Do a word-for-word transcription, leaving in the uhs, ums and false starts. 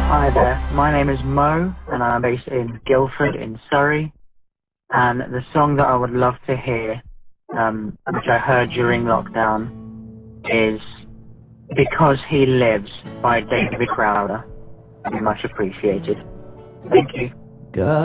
Hi there, my name is Mo, and I'm based in Guildford in Surrey, and the song that I would love to hear, um, which I heard during lockdown, is Because He Lives by David Crowder. It'd be much appreciated. Thank you. God.